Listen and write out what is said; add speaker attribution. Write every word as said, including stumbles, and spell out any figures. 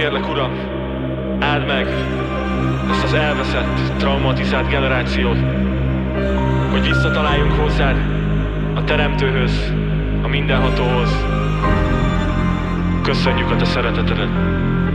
Speaker 1: kérlek, Uram, áld meg ezt az elveszett, traumatizált generációt, hogy visszataláljunk hozzád, a Teremtőhöz, a Mindenhatóhoz. Köszönjük a te szeretetedet.